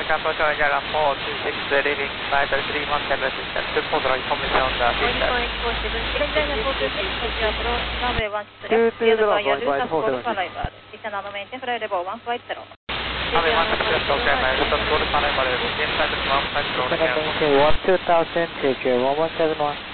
approach on Jalan 426 leaving by the 317 resistance. Good for the information on the feedback. Runway 16 cleared by Yarusa Squad for arrival. Descend on maintain flight level 150. Runway 16 okay, my Yarusa Squad for arrival. Inside the 150 again. Maintain 12000, take care 1171.